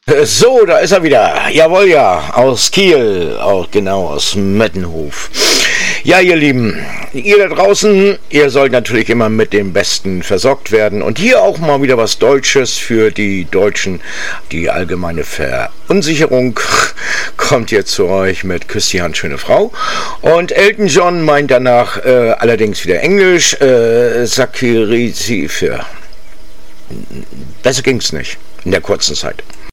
So, da ist er wieder. Jawohl, ja, aus Kiel, auch genau aus Mettenhof. Ja, ihr Lieben, ihr da draußen, ihr sollt natürlich immer mit dem Besten versorgt werden. Und hier auch mal wieder was Deutsches für die Deutschen. Die allgemeine Verunsicherung kommt jetzt zu euch mit Küss die Hand, schöne Frau. Und Elton John meint danach allerdings wieder Englisch. Sakirisi für... Besser ging's nicht in der kurzen Zeit.